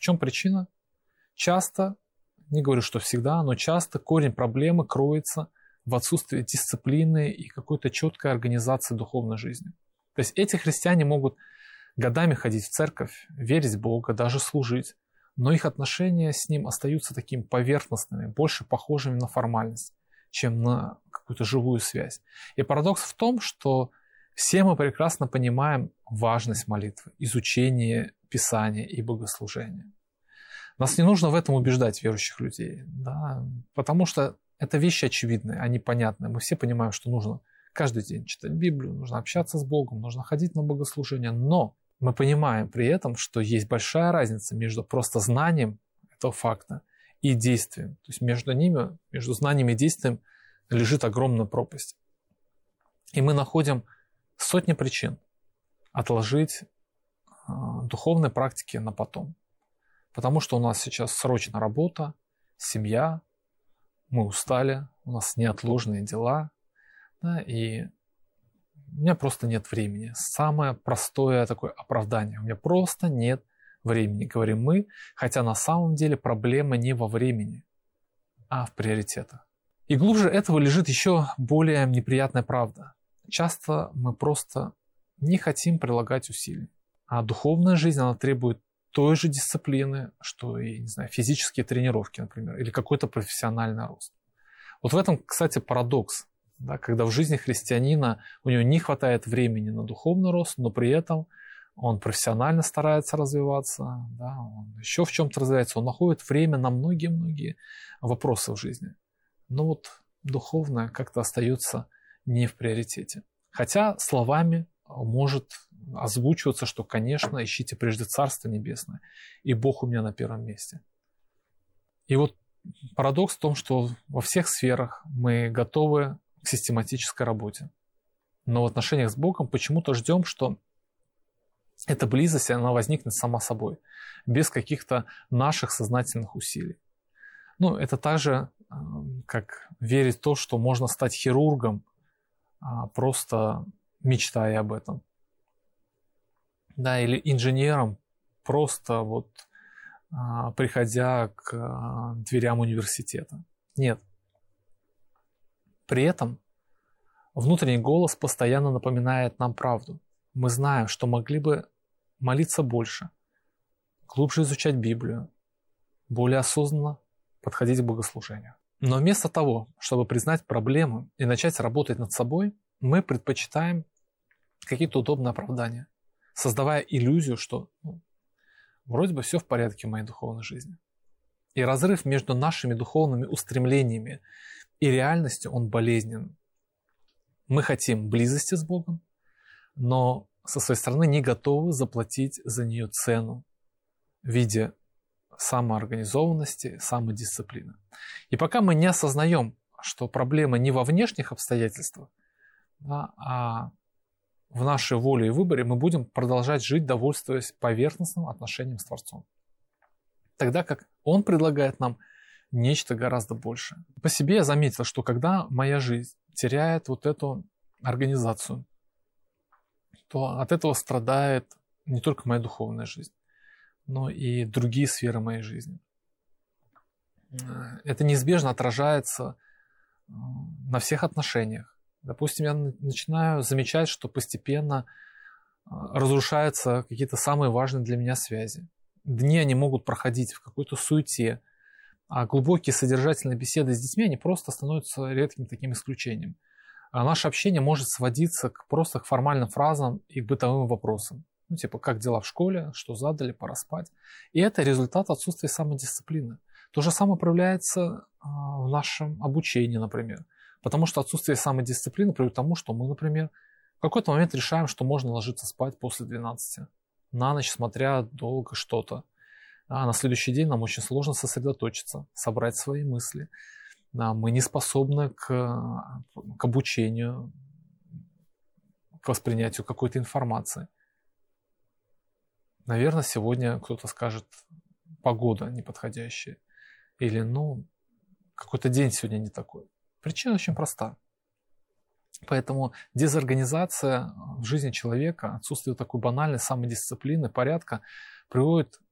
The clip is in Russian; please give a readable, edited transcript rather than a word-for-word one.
чем причина? Часто, не говорю, что всегда, но часто корень проблемы кроется в отсутствии дисциплины и какой-то четкой организации духовной жизни. То есть эти христиане могут годами ходить в церковь, верить в Бога, даже служить, но их отношения с Ним остаются такими поверхностными, больше похожими на формальность, чем на какую-то живую связь. И парадокс в том, что все мы прекрасно понимаем важность молитвы, изучения Писания и богослужения. Нас не нужно в этом убеждать верующих людей, да, потому что это вещи очевидные, они понятны. Мы все понимаем, что нужно каждый день читать Библию, нужно общаться с Богом, нужно ходить на богослужение, но мы понимаем при этом, что есть большая разница между просто знанием этого факта и действием. То есть между ними, между знанием и действием лежит огромная пропасть. И мы находим сотни причин отложить духовные практики на потом. Потому что у нас сейчас срочно работа, семья, мы устали, у нас неотложные дела, да, и у меня просто нет времени. Самое простое такое оправдание. У меня просто нет времени, говорим мы, хотя на самом деле проблема не во времени, а в приоритетах. И глубже этого лежит еще более неприятная правда. Часто мы просто не хотим прилагать усилий. А духовная жизнь, она требует той же дисциплины, что и, не знаю, физические тренировки, например, или какой-то профессиональный рост. Вот в этом, кстати, парадокс, да, когда в жизни христианина у него не хватает времени на духовный рост, но при этом он профессионально старается развиваться, да, он еще в чем-то развивается, он находит время на многие-многие вопросы в жизни. Но вот духовное как-то остается не в приоритете. Хотя словами может озвучиваться, что, конечно, ищите прежде Царство Небесное, и Бог у меня на первом месте. И вот парадокс в том, что во всех сферах мы готовы к систематической работе. Но в отношениях с Богом почему-то ждем, что эта близость, она возникнет сама собой, без каких-то наших сознательных усилий. Ну, это так же, как верить в то, что можно стать хирургом, просто мечтая об этом. Да, или инженером, просто вот приходя к дверям университета. Нет. При этом внутренний голос постоянно напоминает нам правду. Мы знаем, что могли бы молиться больше, глубже изучать Библию, более осознанно подходить к богослужению. Но вместо того, чтобы признать проблему и начать работать над собой, мы предпочитаем какие-то удобные оправдания, создавая иллюзию, что вроде бы все в порядке в моей духовной жизни. И разрыв между нашими духовными устремлениями и реальностью, он болезненен. Мы хотим близости с Богом, но со своей стороны не готовы заплатить за нее цену в виде самоорганизованности, самодисциплины. И пока мы не осознаем, что проблема не во внешних обстоятельствах, да, а в нашей воле и выборе, мы будем продолжать жить, довольствуясь поверхностным отношением с Творцом. Тогда как Он предлагает нам нечто гораздо большее. По себе я заметил, что когда моя жизнь теряет вот эту организацию, то от этого страдает не только моя духовная жизнь, но и другие сферы моей жизни. Это неизбежно отражается на всех отношениях. Допустим, я начинаю замечать, что постепенно разрушаются какие-то самые важные для меня связи. Дни они могут проходить в какой-то суете, а глубокие содержательные беседы с детьми, они просто становятся редким таким исключением. А наше общение может сводиться просто к формальным фразам и к бытовым вопросам. Ну, типа, как дела в школе, что задали, пора спать. И это результат отсутствия самодисциплины. То же самое проявляется в нашем обучении, например. Потому что отсутствие самодисциплины приводит к тому, что мы, например, в какой-то момент решаем, что можно ложиться спать после 12, на ночь смотря долго что-то. А на следующий день нам очень сложно сосредоточиться, собрать свои мысли. Мы не способны к обучению, к воспринятию какой-то информации. Наверное, сегодня кто-то скажет, погода неподходящая. Или, какой-то день сегодня не такой. Причина очень проста. Поэтому дезорганизация в жизни человека, отсутствие такой банальной самодисциплины, порядка, приводит